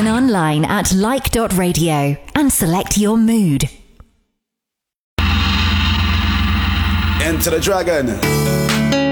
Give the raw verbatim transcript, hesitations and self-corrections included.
Listen online at like dot radio and select your mood. Enter the Dragon.